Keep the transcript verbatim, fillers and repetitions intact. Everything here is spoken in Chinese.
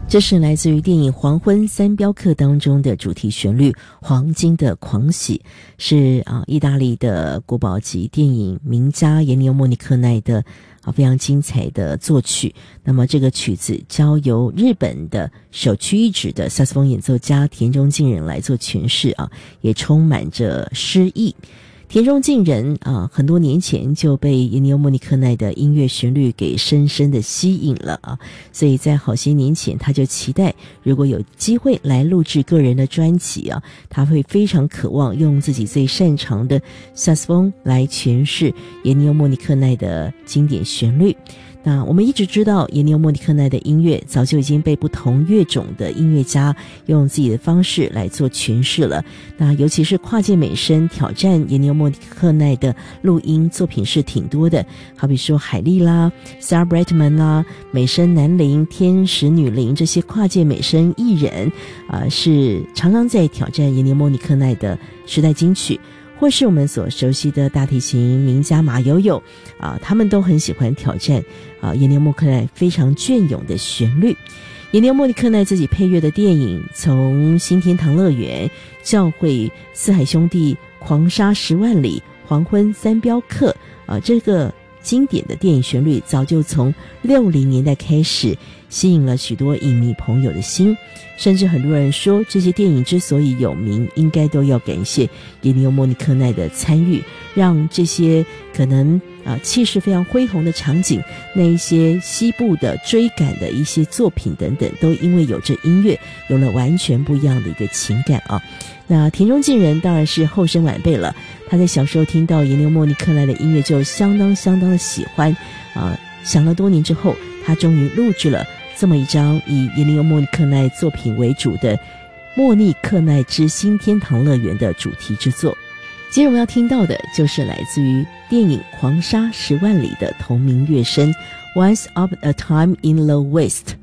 这是来自于电影《黄昏三镖客》当中的主题旋律《黄金的狂喜》，是啊意大利的国宝级电影名家严尼欧·莫尼克奈的啊非常精彩的作曲。那么这个曲子交由日本的首屈一指的萨克斯风演奏家田中敬人来做诠释啊，也充满着诗意。田中敬人啊，很多年前就被严尼欧·莫尼克奈的音乐旋律给深深的吸引了啊，所以在好些年前他就期待如果有机会来录制个人的专辑啊，他会非常渴望用自己最擅长的萨克斯风来诠释严尼欧·莫尼克奈的经典旋律。那我们一直知道严尼欧·莫尼克奈的音乐早就已经被不同乐种的音乐家用自己的方式来做诠释了。那尤其是跨界美声挑战严尼欧·莫尼克奈的录音作品是挺多的，好比说海莉啦、Sarah Brightman 啦、美声男伶、天使女伶这些跨界美声艺人啊、呃，是常常在挑战严尼欧·莫尼克奈的时代金曲。或是我们所熟悉的大提琴名家马友友啊，他们都很喜欢挑战啊严尼欧·莫尼克奈非常隽永的旋律。严尼欧·莫尼克奈自己配乐的电影，从新天堂乐园、教会、四海兄弟、狂沙十万里、黄昏三镖客啊，这个经典的电影旋律早就从六零年代开始吸引了许多影迷朋友的心，甚至很多人说这些电影之所以有名，应该都要感谢严尼欧·莫尼克奈的参与，让这些可能啊气势非常恢宏的场景，那一些西部的追赶的一些作品等等，都因为有着音乐有了完全不一样的一个情感啊。那田中敬人当然是后生晚辈了，他在小时候听到严尼欧·莫尼克奈的音乐就相当相当的喜欢啊，想了多年之后，他终于录制了这么一张以严尼欧·莫尼克奈作品为主的《莫尼克奈之新天堂乐园》的主题之作。接着我们要听到的就是来自于电影《狂沙十万里》的同名乐声 Once Upon a Time in the West。